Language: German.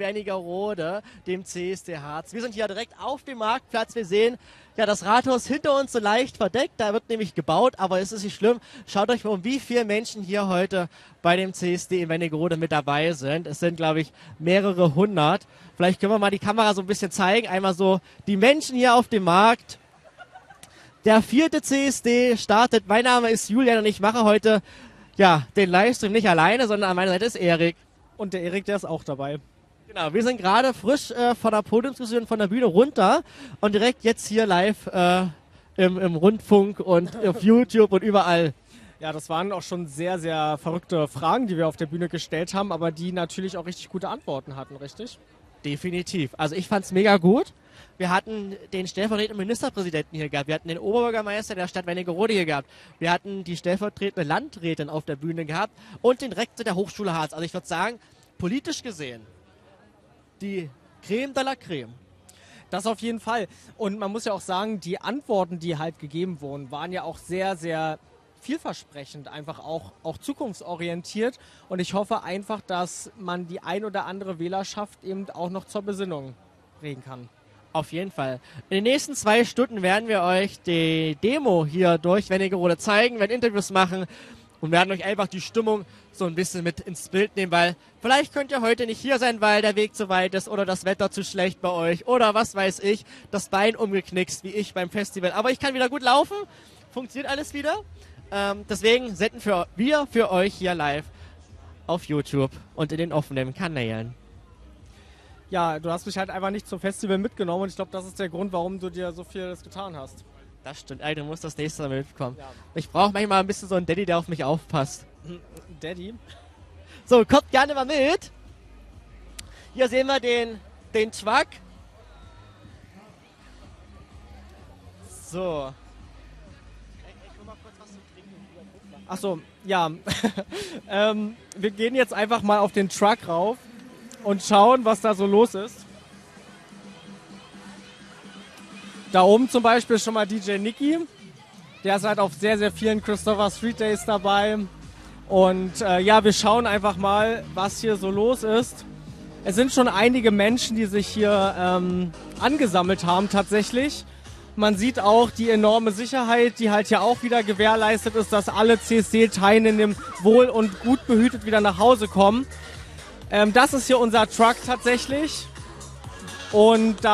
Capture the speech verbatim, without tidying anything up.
Wernigerode, dem C S D Harz. Wir sind hier direkt auf dem Marktplatz. Wir sehen ja das Rathaus hinter uns so leicht verdeckt. Da wird nämlich gebaut, aber es ist nicht schlimm. Schaut euch mal um, wie viele Menschen hier heute bei dem C S D in Wernigerode mit dabei sind. Es sind, glaube ich, mehrere hundert. Vielleicht können wir mal die Kamera so ein bisschen zeigen. Einmal so die Menschen hier auf dem Markt. Der vierte C S D startet. Mein Name ist Julian und ich mache heute ja den Livestream nicht alleine, sondern an meiner Seite ist Erik. Und der Erik, der ist auch dabei. Genau, wir sind gerade frisch äh, von der Podiumsdiskussion von der Bühne runter und direkt jetzt hier live äh, im, im Rundfunk und auf YouTube und überall. Ja, das waren auch schon sehr, sehr verrückte Fragen, die wir auf der Bühne gestellt haben, aber die natürlich auch richtig gute Antworten hatten, richtig? Definitiv. Also ich fand's mega gut. Wir hatten den stellvertretenden Ministerpräsidenten hier gehabt. Wir hatten den Oberbürgermeister der Stadt Wernigerode hier gehabt. Wir hatten die stellvertretende Landrätin auf der Bühne gehabt und den Rektor der Hochschule Harz. Also ich würde sagen, politisch gesehen, die Creme de la Creme. Das auf jeden Fall. Und man muss ja auch sagen, die Antworten, die halt gegeben wurden, waren ja auch sehr, sehr vielversprechend, einfach auch, auch zukunftsorientiert. Und ich hoffe einfach, dass man die ein oder andere Wählerschaft eben auch noch zur Besinnung bringen kann. Auf jeden Fall. In den nächsten zwei Stunden werden wir euch die Demo hier durch Wernigerode zeigen, werden Interviews machen und werden euch einfach die Stimmung so ein bisschen mit ins Bild nehmen, weil vielleicht könnt ihr heute nicht hier sein, weil der Weg zu weit ist oder das Wetter zu schlecht bei euch oder was weiß ich, das Bein umgeknickst wie ich beim Festival. Aber ich kann wieder gut laufen, funktioniert alles wieder. Ähm, deswegen senden für, wir für euch hier live auf YouTube und in den offenen Kanälen. Ja, du hast mich halt einfach nicht zum Festival mitgenommen und ich glaube, das ist der Grund, warum du dir so viel getan hast. Das stimmt, ey, du musst das nächste Mal mitkommen. Ja. Ich brauche manchmal ein bisschen so einen Daddy, der auf mich aufpasst. Daddy? So, kommt gerne mal mit. Hier sehen wir den, den Truck. So. Ach so, ja. ähm, wir gehen jetzt einfach mal auf den Truck rauf und schauen, was da so los ist. Da oben zum Beispiel schon mal D J Nicky. Der ist halt auf sehr, sehr vielen Christopher Street Days dabei. Und äh, ja, wir schauen einfach mal, was hier so los ist. Es sind schon einige Menschen, die sich hier ähm, angesammelt haben tatsächlich. Man sieht auch die enorme Sicherheit, die halt hier auch wieder gewährleistet ist, dass alle C S D-Teilnehmer wohl und gut behütet wieder nach Hause kommen. Ähm, das ist hier unser Truck tatsächlich. Und da